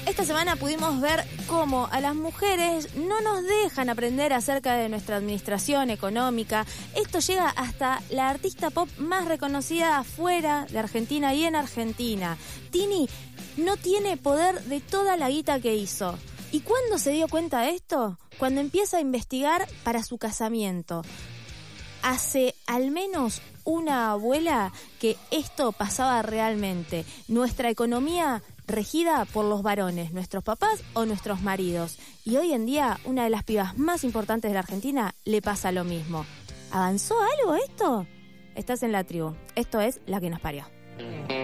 Esta semana pudimos ver cómo a las mujeres no nos dejan aprender acerca de nuestra administración económica. Esto llega hasta la artista pop más reconocida afuera de Argentina y en Argentina. Tini no tiene poder de toda la guita que hizo. ¿Y cuándo se dio cuenta de esto? Cuando empieza a investigar para su casamiento. Hace al menos una abuela que esto pasaba realmente. Nuestra economía regida por los varones, nuestros papás o nuestros maridos. Y hoy en día, una de las pibas más importantes de la Argentina le pasa lo mismo. ¿Avanzó algo esto? Estás en la tribu. Esto es La que nos parió.